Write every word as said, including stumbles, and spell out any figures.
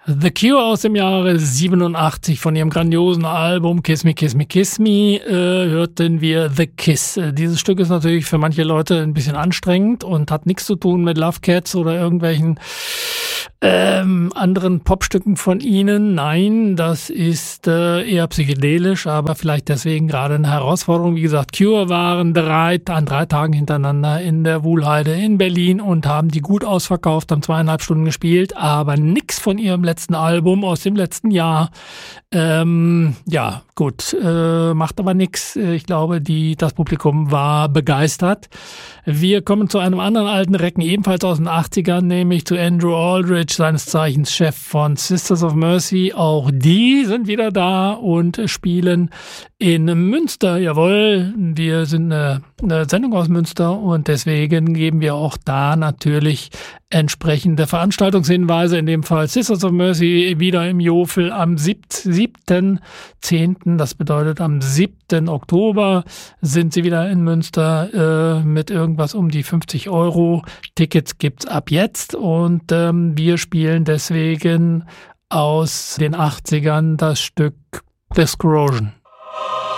The Cure aus dem Jahre siebenundachtzig von ihrem grandiosen Album Kiss Me, Kiss Me, Kiss Me äh, hörten wir The Kiss. Äh, dieses Stück ist natürlich für manche Leute ein bisschen anstrengend und hat nichts zu tun mit Love Cats oder irgendwelchen ähm, anderen Popstücken von ihnen. Nein, das ist äh, eher psychedelisch, aber vielleicht deswegen gerade eine Herausforderung. Wie gesagt, Cure waren drei, an drei Tagen hintereinander in der Wuhlheide in Berlin und haben die gut ausverkauft, haben zweieinhalb Stunden gespielt, aber nix von ihrem letzten Album aus dem letzten Jahr. Ähm, ja, gut, äh, macht aber nix. Ich glaube, die, das Publikum war begeistert. Wir kommen zu einem anderen alten Recken, ebenfalls aus den achtzigern, nämlich zu Andrew Aldridge, seines Zeichens Chef von Sisters of Mercy. Auch die sind wieder da und spielen in Münster. Jawohl, wir sind eine, eine Sendung aus Münster und deswegen geben wir auch da natürlich entsprechende Veranstaltungshinweise. In dem Fall Sisters of Mercy wieder im Jofel am siebten zehnten Das bedeutet, am siebten Oktober sind sie wieder in Münster äh, mit irgendwas um die fünfzig Euro. Tickets gibt's ab jetzt und ähm, wir spielen deswegen aus den achtzigern das Stück Discorrosion.